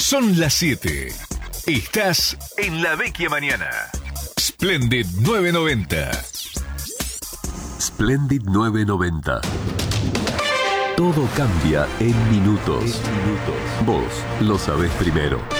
Son las 7. Estás en La Vecchia Mañana. Splendid 990. Splendid 990. Todo cambia en minutos. Vos lo sabés primero.